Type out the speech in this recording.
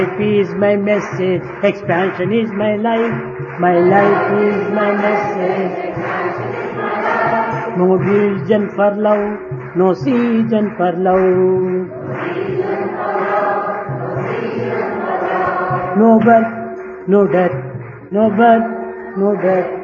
Life is my message, expansion is my life. My life is my message. No religion for love, no season for love. No birth, no death, no birth, no death.